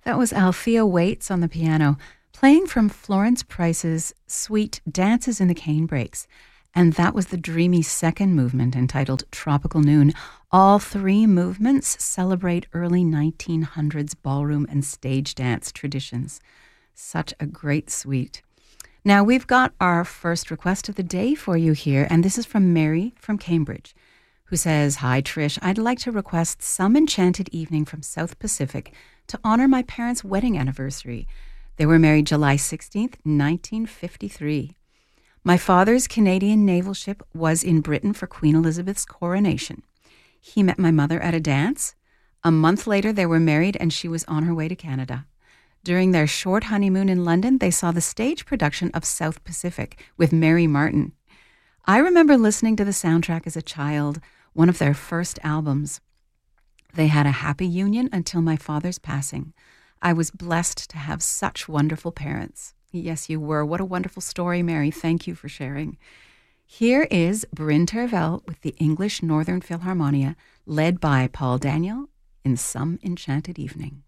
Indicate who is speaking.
Speaker 1: That was Althea Waits on the piano, playing from Florence Price's suite Dances in the Canebrakes. And that was the dreamy second movement entitled Tropical Noon. All three movements celebrate early 1900s ballroom and stage dance traditions. Such a great suite. Now, we've got our first request of the day for you here, and this is from Mary from Cambridge, who says, "Hi, Trish. I'd like to request Some Enchanted Evening from South Pacific to honor my parents' wedding anniversary. They were married July 16th, 1953. My father's Canadian naval ship was in Britain for Queen Elizabeth's coronation. He met my mother at a dance. A month later, they were married and she was on her way to Canada. During their short honeymoon in London, they saw the stage production of South Pacific with Mary Martin. I remember listening to the soundtrack as a child, one of their first albums. They had a happy union until my father's passing. I was blessed to have such wonderful parents." Yes, you were. What a wonderful story, Mary. Thank you for sharing. Here is Bryn Terfel with the English Northern Philharmonia, led by Paul Daniel in Some Enchanted Evening.